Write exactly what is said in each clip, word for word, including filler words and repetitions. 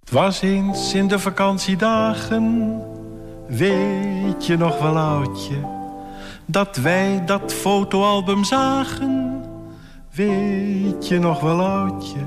Het was eens in de vakantiedagen, weet je nog wel oudje, dat wij dat fotoalbum zagen, weet je nog wel oudje.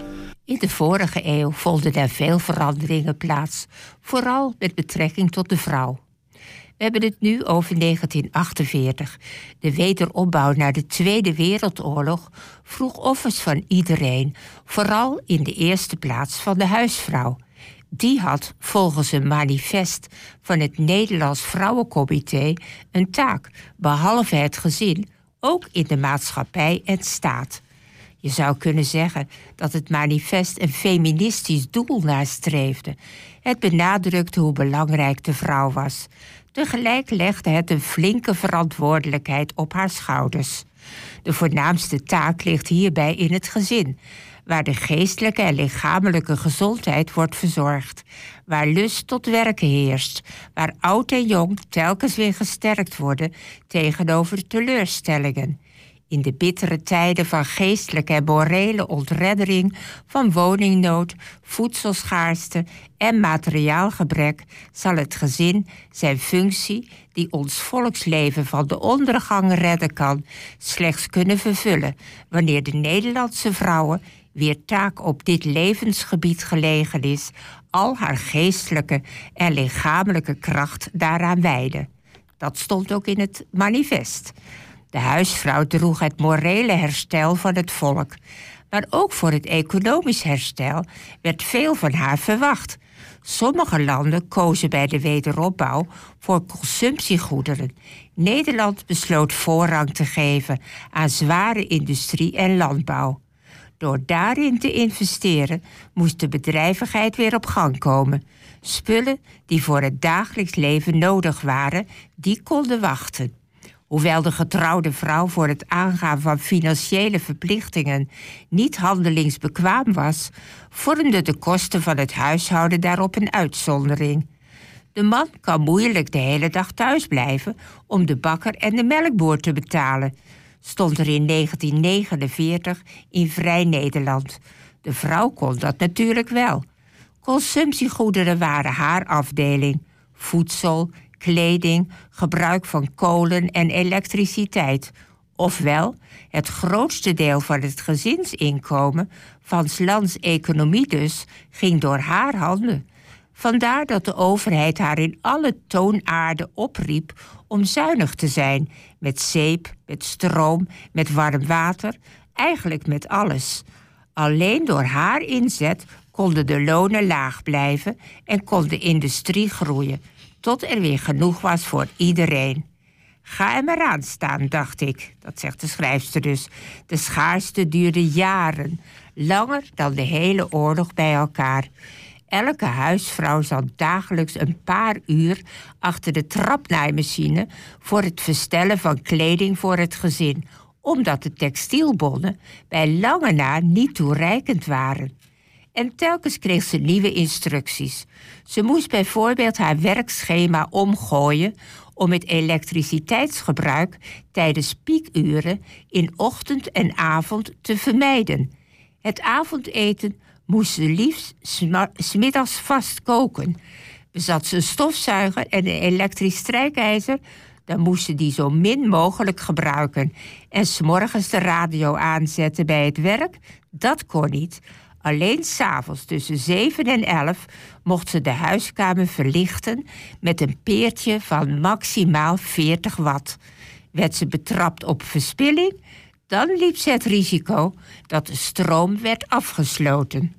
In de vorige eeuw vonden er veel veranderingen plaats, vooral met betrekking tot de vrouw. We hebben het nu over negentien achtenveertig. De wederopbouw na de Tweede Wereldoorlog vroeg offers van iedereen, vooral in de eerste plaats van de huisvrouw. Die had volgens een manifest van het Nederlands Vrouwencomité een taak, behalve het gezin, ook in de maatschappij en staat. Je zou kunnen zeggen dat het manifest een feministisch doel nastreefde. Het benadrukte hoe belangrijk de vrouw was. Tegelijk legde het een flinke verantwoordelijkheid op haar schouders. De voornaamste taak ligt hierbij in het gezin, waar de geestelijke en lichamelijke gezondheid wordt verzorgd, waar lust tot werken heerst, waar oud en jong telkens weer gesterkt worden tegenover teleurstellingen. In de bittere tijden van geestelijke en morele ontreddering, van woningnood, voedselschaarste en materiaalgebrek, zal het gezin zijn functie, die ons volksleven van de ondergang redden kan, slechts kunnen vervullen wanneer de Nederlandse vrouwen, wier taak op dit levensgebied gelegen is, al haar geestelijke en lichamelijke kracht daaraan wijden. Dat stond ook in het manifest. De huisvrouw droeg het morele herstel van het volk. Maar ook voor het economisch herstel werd veel van haar verwacht. Sommige landen kozen bij de wederopbouw voor consumptiegoederen. Nederland besloot voorrang te geven aan zware industrie en landbouw. Door daarin te investeren moest de bedrijvigheid weer op gang komen. Spullen die voor het dagelijks leven nodig waren, die konden wachten. Hoewel de getrouwde vrouw voor het aangaan van financiële verplichtingen niet handelingsbekwaam was, vormden de kosten van het huishouden daarop een uitzondering. De man kan moeilijk de hele dag thuis blijven om de bakker en de melkboer te betalen, stond er in negentien negenenveertig in Vrij Nederland. De vrouw kon dat natuurlijk wel. Consumptiegoederen waren haar afdeling: voedsel, kleding, gebruik van kolen en elektriciteit. Ofwel, het grootste deel van het gezinsinkomen, van 's lands economie dus, ging door haar handen. Vandaar dat de overheid haar in alle toonaarden opriep om zuinig te zijn, met zeep, met stroom, met warm water, eigenlijk met alles. Alleen door haar inzet konden de lonen laag blijven en kon de industrie groeien, tot er weer genoeg was voor iedereen. Ga er maar aan staan, dacht ik, dat zegt de schrijfster dus. De schaarste duurde jaren, langer dan de hele oorlog bij elkaar. Elke huisvrouw zat dagelijks een paar uur achter de trapnaaimachine voor het verstellen van kleding voor het gezin, omdat de textielbonnen bij lange na niet toereikend waren. En telkens kreeg ze nieuwe instructies. Ze moest bijvoorbeeld haar werkschema omgooien om het elektriciteitsgebruik tijdens piekuren in ochtend en avond te vermijden. Het avondeten moest ze liefst 's middags vast koken. Bezat ze een stofzuiger en een elektrisch strijkijzer, dan moest ze die zo min mogelijk gebruiken. En 's morgens de radio aanzetten bij het werk, dat kon niet. Alleen 's avonds tussen zeven en elf mocht ze de huiskamer verlichten met een peertje van maximaal veertig watt. Werd ze betrapt op verspilling, dan liep ze het risico dat de stroom werd afgesloten.